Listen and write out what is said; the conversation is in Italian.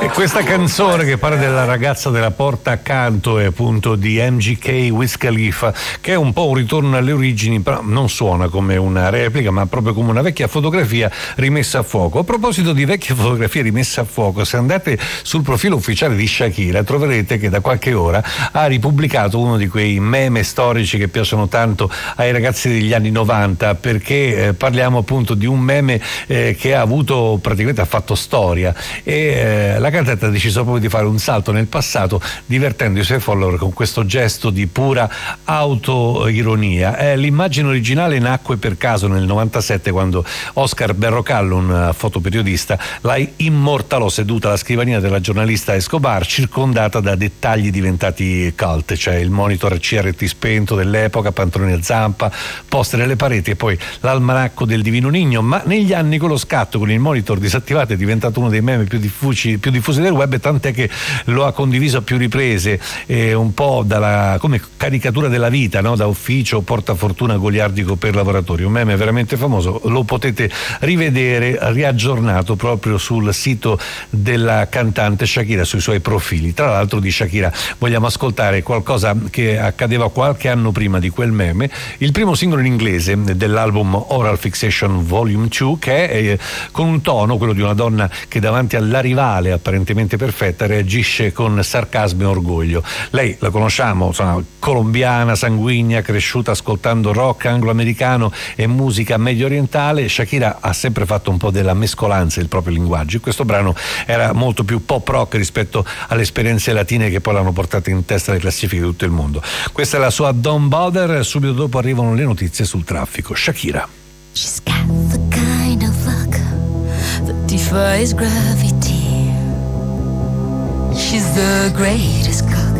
E questa canzone che parla della ragazza della porta accanto è appunto di MGK Wiz Khalifa, che è un po' un ritorno alle origini, però non suona come una replica ma proprio come una vecchia fotografia rimessa a fuoco. A proposito di vecchie fotografie rimesse a fuoco, se andate sul profilo ufficiale di Shakira troverete che da qualche ora ha ripubblicato uno di quei meme storici che piacciono tanto ai ragazzi degli anni 90, perché parliamo appunto di un meme che ha avuto, praticamente ha fatto storia, e la cantante ha deciso proprio di fare un salto nel passato divertendo i suoi follower con questo gesto di pura autoironia. L'immagine originale nacque per caso nel 97 quando Oscar Berrocallo, un fotoperiodista, la immortalò seduta alla scrivania della giornalista Escobar, circondata da dettagli diventati cult, cioè il monitor CRT spento dell'epoca, pantaloni a zampa, poster nelle pareti e poi l'almanacco del Divino Niño. Ma negli anni quello scatto con il monitor disattivato è diventato uno dei meme più diffusi del web, tant'è che lo ha condiviso a più riprese, un po' come caricatura della vita, no? Da ufficio, portafortuna goliardico per lavoratori, un meme veramente famoso. Lo potete rivedere riaggiornato proprio sul sito della cantante Shakira, sui suoi profili. Tra l'altro di Shakira vogliamo ascoltare qualcosa che accadeva qualche anno prima di quel meme, il primo singolo in inglese dell'album Oral Fixation Volume 2, che è con un tono, quello di una donna che davanti alla rivale apparentemente perfetta reagisce con sarcasmo e orgoglio. Lei la conosciamo, insomma, colombiana, sanguigna, cresciuta ascoltando rock anglo-americano e musica medio orientale. Shakira ha sempre fatto un po' della mescolanza del proprio linguaggio, e questo brano era molto più pop rock rispetto alle esperienze latine che poi l'hanno portata in testa alle classifiche di tutto il mondo. Questa è la sua Don't Bother. Subito dopo arrivano le notizie sul traffico. Shakira. She's got the kind of luck that defies gravity. She's the greatest girl